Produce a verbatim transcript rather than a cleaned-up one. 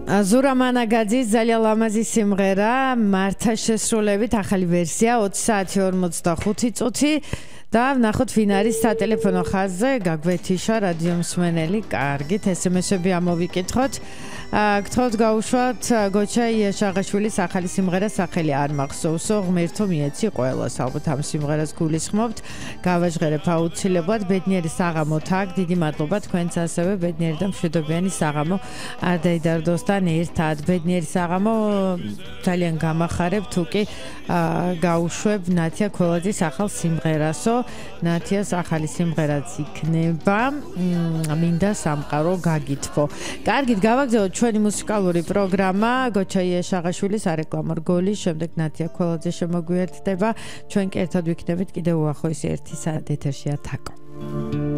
ზურა მანაგაძის ძალიან ლამაზი სიმღერა მართა შესრულებით ახალი ვერსია ოცი საათი ორმოცდახუთი წუთი და ვნახოთ ვინ არის სატელეფონო ხაზზე გაგვეთიშა რადიო მსმენელი კარგით ესემესები ამოვიკითხოთ გთხოვთ გაუშვათ გოჩა იაშაღაშვილის ახალი სიმღერა სახელი არ მახსოვსო ღმერთო მიეცი ყველას ალბათ ამ სიმღერას გულისხმობთ გავაჟღერებ აუცილებლად ბედნიერი საღამოთ აქ დიდი მადლობა თქვენც ასევე ბედნიერი და მშვიდობიანი საღამო არ დაიდარდოსთან ერთად ბედნიერი საღამო ძალიან გამახარებ თუ კი გაუშვებ ნათია ქველაძის ახალ სიმღერასო ნათიას ახალი სიმღერაც იქნება მინდა სამყარო გაგითბო კარგით გავაგზავნოთ ჩვენი მუსიკალური პროგრამა გოჩა იაშაღაშვილის არეკლამო რგოლი შემდეგ ნათია ქველაძე შემოგვიერთდება ჩვენ კერთად ვიქნებით კიდევ უახლოესი ერთი საათი ეთერშია თაკო